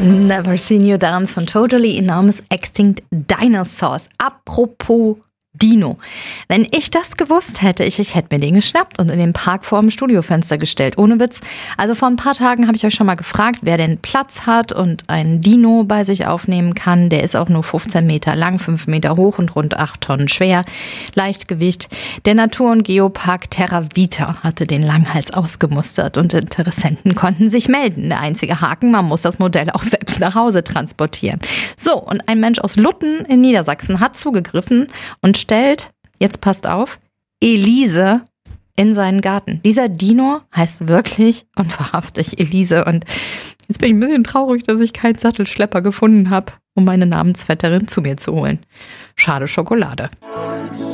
Never Seen You Dance von Totally Enormous Extinct Dinosaurs. Apropos Dino. Wenn ich das gewusst hätte, ich hätte mir den geschnappt und in den Park vor dem Studiofenster gestellt. Ohne Witz. Also vor ein paar Tagen habe ich euch schon mal gefragt, wer denn Platz hat und einen Dino bei sich aufnehmen kann. Der ist auch nur 15 Meter lang, 5 Meter hoch und rund 8 Tonnen schwer. Leichtgewicht. Der Natur- und Geopark Terra Vita hatte den Langhals ausgemustert und Interessenten konnten sich melden. Der einzige Haken, man muss das Modell auch selbst nach Hause transportieren. So, und ein Mensch aus Lutten in Niedersachsen hat zugegriffen und stellt, jetzt passt auf, Elise in seinen Garten. Dieser Dino heißt wirklich und wahrhaftig Elise. Und jetzt bin ich ein bisschen traurig, dass ich keinen Sattelschlepper gefunden habe, um meine Namensvetterin zu mir zu holen. Schade Schokolade.